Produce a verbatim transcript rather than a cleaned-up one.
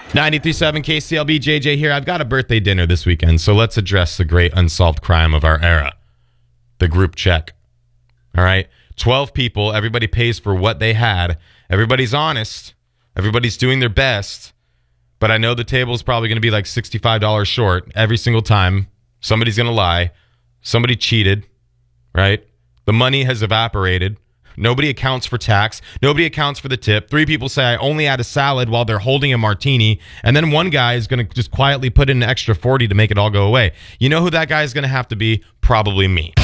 ninety-three point seven K C L B, J J here. I've got a birthday dinner this weekend, so let's address the great unsolved crime of our era, the group check. All right? twelve people, everybody pays for what they had. Everybody's honest. Everybody's doing their best. But I know the table is probably going to be like sixty-five dollars short every single time. Somebody's going to lie. Somebody cheated, right? The money has evaporated. Nobody accounts for tax. Nobody accounts for the tip. Three people say, I only had a salad while they're holding a martini. And then one guy is going to just quietly put in an extra forty to make it all go away. You know who that guy is going to have to be? Probably me.